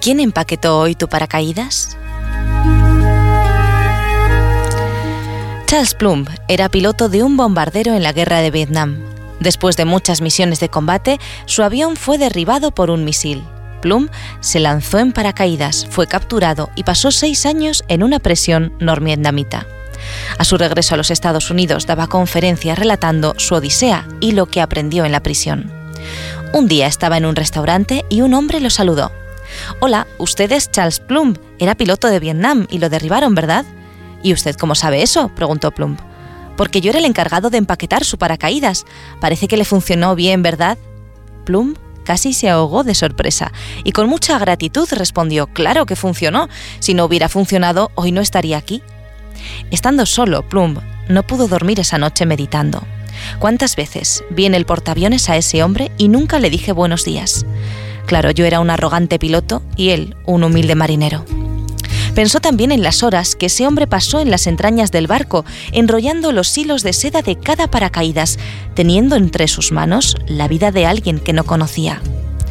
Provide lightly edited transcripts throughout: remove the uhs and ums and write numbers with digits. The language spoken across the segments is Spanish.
¿Quién empaquetó hoy tu paracaídas? Charles Plumb era piloto de un bombardero en la guerra de Vietnam. Después de muchas misiones de combate, su avión fue derribado por un misil. Plumb se lanzó en paracaídas, fue capturado y pasó 6 años en una prisión norvietnamita. A su regreso a los Estados Unidos daba conferencias relatando su odisea y lo que aprendió en la prisión. Un día estaba en un restaurante y un hombre lo saludó. «Hola, usted es Charles Plumb, era piloto de Vietnam y lo derribaron, ¿verdad?» «¿Y usted cómo sabe eso?», preguntó Plumb. «Porque yo era el encargado de empaquetar su paracaídas. Parece que le funcionó bien, ¿verdad?» Plumb casi se ahogó de sorpresa y con mucha gratitud respondió: «Claro que funcionó. Si no hubiera funcionado, hoy no estaría aquí». Estando solo, Plumb no pudo dormir esa noche meditando. ¿Cuántas veces vi en el portaaviones a ese hombre y nunca le dije buenos días? Claro, yo era un arrogante piloto y él un humilde marinero. Pensó también en las horas que ese hombre pasó en las entrañas del barco, enrollando los hilos de seda de cada paracaídas, teniendo entre sus manos la vida de alguien que no conocía.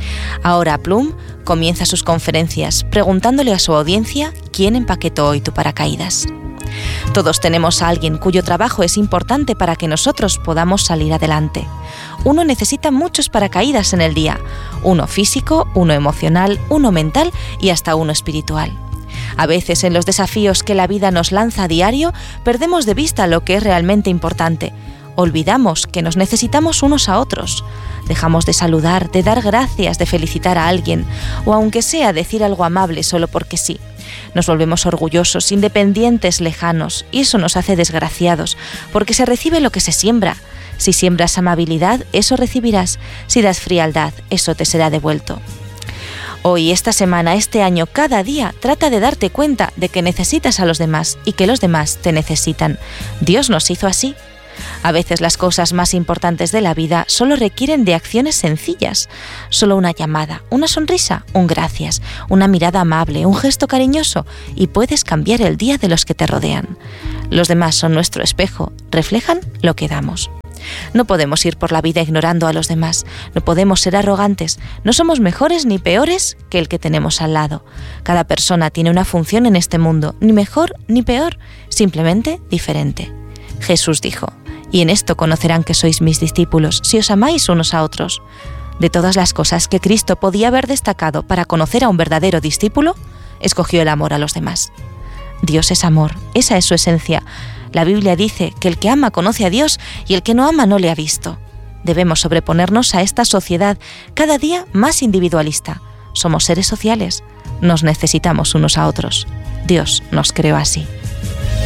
Ahora Plumb comienza sus conferencias preguntándole a su audiencia quién empaquetó hoy tu paracaídas. Todos tenemos a alguien cuyo trabajo es importante para que nosotros podamos salir adelante. Uno necesita muchos paracaídas en el día, uno físico, uno emocional, uno mental y hasta uno espiritual. A veces en los desafíos que la vida nos lanza a diario, perdemos de vista lo que es realmente importante. Olvidamos que nos necesitamos unos a otros. Dejamos de saludar, de dar gracias, de felicitar a alguien, o aunque sea decir algo amable solo porque sí. Nos volvemos orgullosos, independientes, lejanos, y eso nos hace desgraciados, porque se recibe lo que se siembra. Si siembras amabilidad, eso recibirás. Si das frialdad, eso te será devuelto. Hoy, esta semana, este año, cada día, trata de darte cuenta de que necesitas a los demás y que los demás te necesitan. Dios nos hizo así. A veces las cosas más importantes de la vida solo requieren de acciones sencillas. Solo una llamada, una sonrisa, un gracias, una mirada amable, un gesto cariñoso y puedes cambiar el día de los que te rodean. Los demás son nuestro espejo, reflejan lo que damos. No podemos ir por la vida ignorando a los demás, no podemos ser arrogantes, no somos mejores ni peores que el que tenemos al lado. Cada persona tiene una función en este mundo, ni mejor ni peor, simplemente diferente. Jesús dijo: «Y en esto conocerán que sois mis discípulos, si os amáis unos a otros». De todas las cosas que Cristo podía haber destacado para conocer a un verdadero discípulo, escogió el amor a los demás. Dios es amor, esa es su esencia. La Biblia dice que el que ama conoce a Dios y el que no ama no le ha visto. Debemos sobreponernos a esta sociedad cada día más individualista. Somos seres sociales, nos necesitamos unos a otros. Dios nos creó así.